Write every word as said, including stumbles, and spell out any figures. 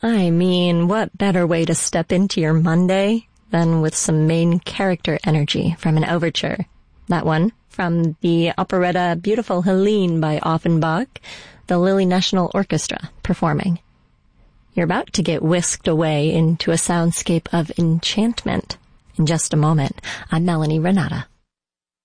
I mean, what better way to step into your Monday than with some main character energy from an overture? That one, from the operetta Beautiful Helene by Offenbach, the Lille National Orchestra performing. You're about to get whisked away into a soundscape of enchantment. In just a moment, I'm Melanie Renata.